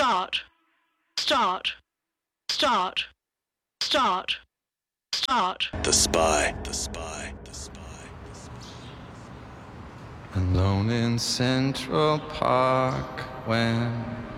Start. Start. Start. Start. Start. The Spy. The Spy. The Spy. The Spy. Alone in Central Park when